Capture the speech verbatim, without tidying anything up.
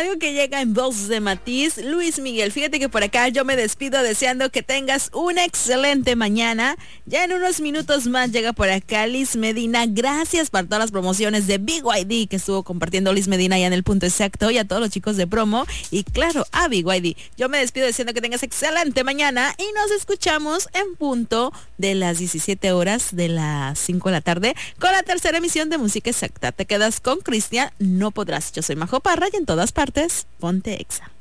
algo que llega en voz de Matiz, Luis Miguel. Fíjate que por acá yo me despido deseando que tengas una excelente mañana. Ya en unos minutos más llega por acá Liz Medina. Gracias por todas las promociones de B Y D que estuvo compartiendo Liz Medina ya en el punto exacto, y a todos los chicos de promo, y claro, a B Y D. Yo me despido diciendo que tengas excelente mañana y nos escuchamos en punto de las diecisiete horas de las cinco de la tarde con la tercera emisión de Música Exacta. Te quedas con Cristian, no podrás. Yo soy Majo Parra y en todas partes, ponte Exa.